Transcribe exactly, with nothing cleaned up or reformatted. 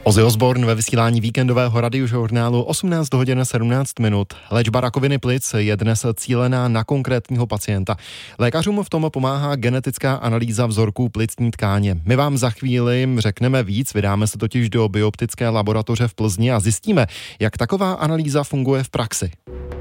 Ozzy Osbourne ve vysílání víkendového radiožurnálu osmnáct hodin sedmnáct minut. Léčba rakoviny plic je dnes cílená na konkrétního pacienta. Lékařům v tom pomáhá genetická analýza vzorků plicní tkáně. My vám za chvíli řekneme víc, vydáme se totiž do bioptické laboratoře v Plzni a zjistíme, jak taková analýza funguje v praxi.